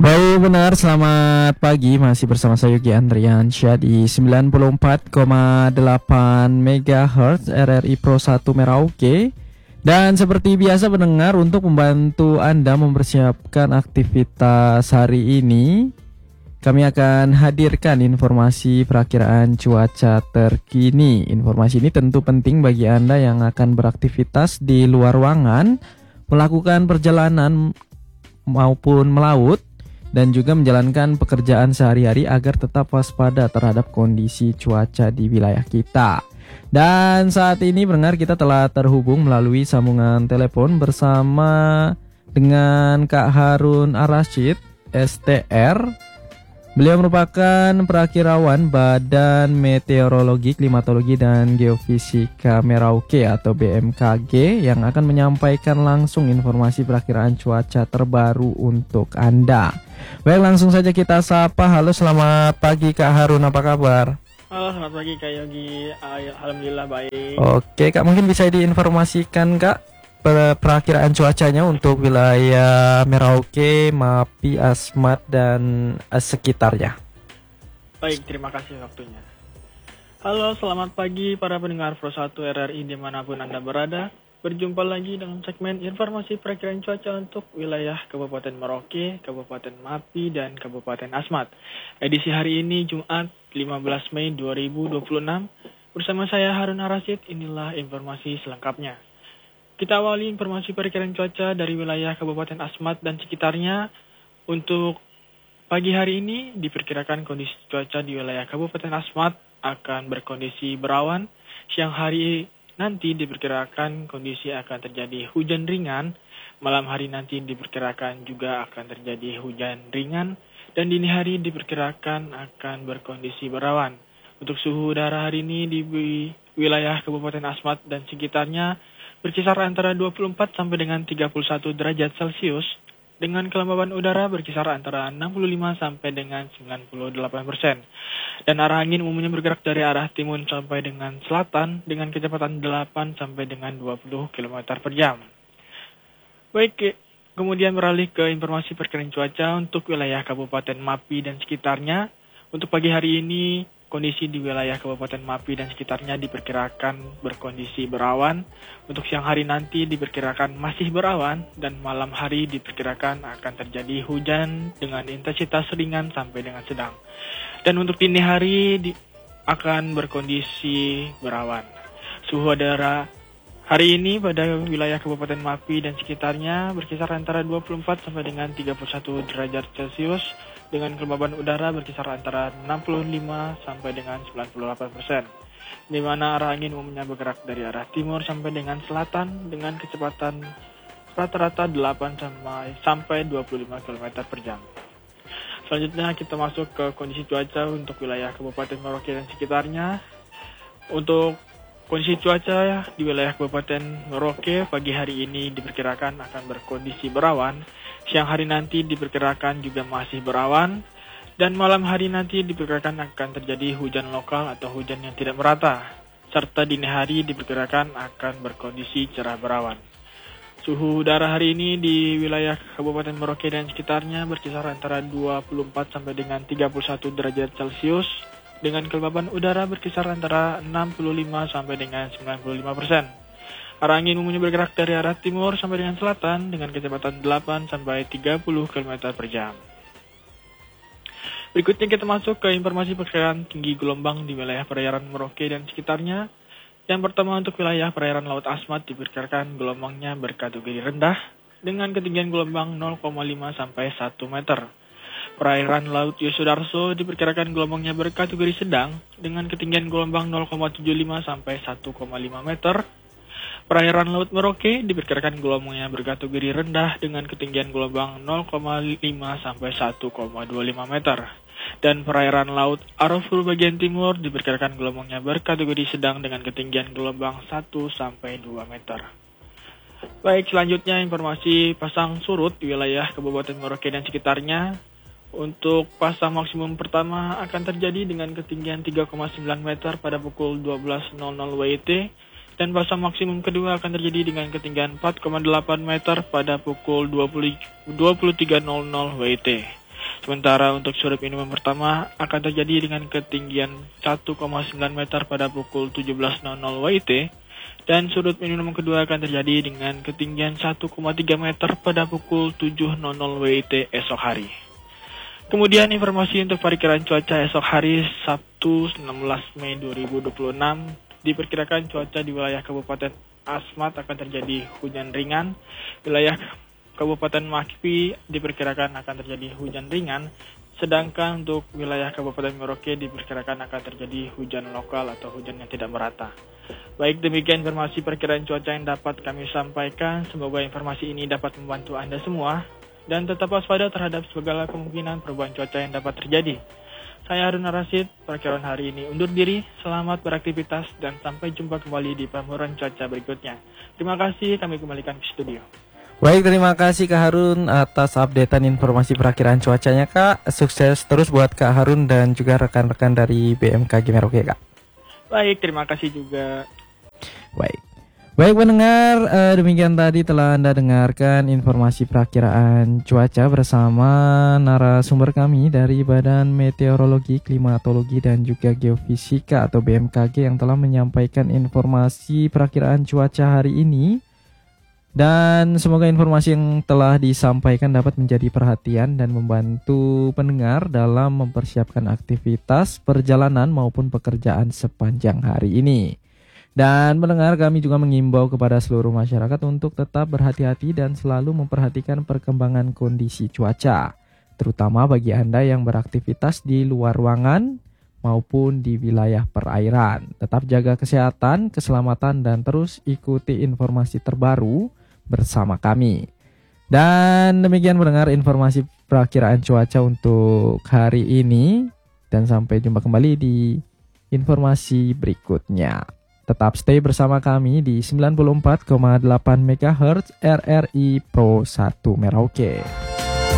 Baik, benar. Selamat pagi. Masih bersama saya Yogi Andriansyah di 94,8 MHz RRI Pro 1 Merauke. Dan seperti biasa pendengar, untuk membantu Anda mempersiapkan aktivitas hari ini, kami akan hadirkan informasi perakiraan cuaca terkini. Informasi ini tentu penting bagi Anda yang akan beraktivitas di luar ruangan, melakukan perjalanan maupun melaut, dan juga menjalankan pekerjaan sehari-hari agar tetap waspada terhadap kondisi cuaca di wilayah kita. Dan saat ini pendengar, kita telah terhubung melalui sambungan telepon bersama dengan Kak Harun Ar-Rasyid, STR. Beliau merupakan perakirawan Badan Meteorologi, Klimatologi, dan Geofisika Merauke atau BMKG yang akan menyampaikan langsung informasi perakiraan cuaca terbaru untuk Anda. Baik, langsung saja kita sapa. Halo, selamat pagi Kak Harun, apa kabar? Halo, selamat pagi Kak Yogi. Alhamdulillah baik. Oke Kak, mungkin bisa diinformasikan Kak perakiraan cuacanya untuk wilayah Merauke, Mapi, Asmat, dan sekitarnya. Baik, terima kasih waktunya. Halo, selamat pagi para pendengar Pro 1 RRI dimanapun Anda berada. Berjumpa lagi dengan segmen informasi perakiraan cuaca untuk wilayah Kabupaten Merauke, Kabupaten Mapi, dan Kabupaten Asmat. Edisi hari ini Jumat 15 Mei 2026. Bersama saya Harun Ar-Rasyid, inilah informasi selengkapnya. Kita awali informasi perakiraan cuaca dari wilayah Kabupaten Asmat dan sekitarnya. Untuk pagi hari ini diperkirakan kondisi cuaca di wilayah Kabupaten Asmat akan berkondisi berawan. Siang hari nanti diperkirakan kondisi akan terjadi hujan ringan. Malam hari nanti diperkirakan juga akan terjadi hujan ringan. Dan dini hari diperkirakan akan berkondisi berawan. Untuk suhu udara hari ini di wilayah Kabupaten Asmat dan sekitarnya berkisar antara 24 sampai dengan 31 derajat Celcius, dengan kelembaban udara berkisar antara 65 sampai dengan 98%. Dan arah angin umumnya bergerak dari arah timur sampai dengan selatan dengan kecepatan 8 sampai dengan 20 km per jam. Baik, kemudian beralih ke informasi perkiraan cuaca untuk wilayah Kabupaten Mapi dan sekitarnya. Untuk pagi hari ini, kondisi di wilayah Kabupaten Mapi dan sekitarnya diperkirakan berkondisi berawan. Untuk siang hari nanti diperkirakan masih berawan dan malam hari diperkirakan akan terjadi hujan dengan intensitas ringan sampai dengan sedang. Dan untuk dini hari akan berkondisi berawan. Suhu udara hari ini pada wilayah Kabupaten Mapi dan sekitarnya berkisar antara 24 sampai dengan 31 derajat Celcius. Dengan kelembaban udara berkisar antara 65 sampai dengan 98%. Di mana arah angin umumnya bergerak dari arah timur sampai dengan selatan dengan kecepatan rata-rata 8 sampai 25 km per jam. Selanjutnya kita masuk ke kondisi cuaca untuk wilayah Kabupaten Merauke dan sekitarnya. Untuk kondisi cuaca di wilayah Kabupaten Merauke pagi hari ini diperkirakan akan berkondisi berawan. Siang hari nanti diperkirakan juga masih berawan. Dan malam hari nanti diperkirakan akan terjadi hujan lokal atau hujan yang tidak merata. Serta dini hari diperkirakan akan berkondisi cerah berawan. Suhu udara hari ini di wilayah Kabupaten Merauke dan sekitarnya berkisar antara 24 sampai dengan 31 derajat Celcius. Dengan kelembaban udara berkisar antara 65 sampai dengan 95%. Arah angin umumnya bergerak dari arah timur sampai dengan selatan dengan kecepatan 8 sampai 30 km per jam. Berikutnya kita masuk ke informasi perkiraan tinggi gelombang di wilayah perairan Merauke dan sekitarnya. Yang pertama untuk wilayah perairan Laut Asmat diperkirakan gelombangnya berkategori rendah dengan ketinggian gelombang 0,5 sampai 1 meter. Perairan Laut Yosudarso diperkirakan gelombangnya berkategori sedang dengan ketinggian gelombang 0,75 sampai 1,5 meter. Perairan Laut Merauke diperkirakan gelombangnya berkategori rendah dengan ketinggian gelombang 0,5 sampai 1,25 meter. Dan perairan Laut Arafura bagian timur diperkirakan gelombangnya berkategori sedang dengan ketinggian gelombang 1 sampai 2 meter. Baik, selanjutnya informasi pasang surut di wilayah Kabupaten Merauke dan sekitarnya. Untuk pasang maksimum pertama akan terjadi dengan ketinggian 3,9 meter pada pukul 12.00 WIT. Dan pasang maksimum kedua akan terjadi dengan ketinggian 4,8 meter pada pukul 23.00 WIT. Sementara untuk surut minimum pertama akan terjadi dengan ketinggian 1,9 meter pada pukul 17.00 WIT, dan surut minimum kedua akan terjadi dengan ketinggian 1,3 meter pada pukul 7.00 WIT esok hari. Kemudian informasi untuk perkiraan cuaca esok hari Sabtu 16 Mei 2026, diperkirakan cuaca di wilayah Kabupaten Asmat akan terjadi hujan ringan, wilayah Kabupaten Makassar diperkirakan akan terjadi hujan ringan, sedangkan untuk wilayah Kabupaten Merauke diperkirakan akan terjadi hujan lokal atau hujan yang tidak merata. Baik, demikian informasi perkiraan cuaca yang dapat kami sampaikan. Semoga informasi ini dapat membantu Anda semua dan tetap waspada terhadap segala kemungkinan perubahan cuaca yang dapat terjadi. Saya Harun Rasid, perkiraan hari ini undur diri. Selamat beraktivitas dan sampai jumpa kembali di pelaporan cuaca berikutnya. Terima kasih, kami kembalikan ke studio. Baik, terima kasih Kak Harun atas updatean informasi perakiraan cuacanya Kak. Sukses terus buat Kak Harun dan juga rekan-rekan dari BMKG Merauke Kak. Baik, terima kasih juga. Baik pendengar, demikian tadi telah Anda dengarkan informasi perakiraan cuaca bersama narasumber kami dari Badan Meteorologi, Klimatologi, dan juga Geofisika atau BMKG yang telah menyampaikan informasi perakiraan cuaca hari ini. Dan semoga informasi yang telah disampaikan dapat menjadi perhatian dan membantu pendengar dalam mempersiapkan aktivitas perjalanan maupun pekerjaan sepanjang hari ini. Dan pendengar, kami juga mengimbau kepada seluruh masyarakat untuk tetap berhati-hati dan selalu memperhatikan perkembangan kondisi cuaca, terutama bagi Anda yang beraktivitas di luar ruangan maupun di wilayah perairan. Tetap jaga kesehatan, keselamatan, dan terus ikuti informasi terbaru bersama kami. Dan demikian pendengar informasi perakiraan cuaca untuk hari ini, dan sampai jumpa kembali di informasi berikutnya. Tetap stay bersama kami di 94,8 MHz RRI Pro 1 Merauke.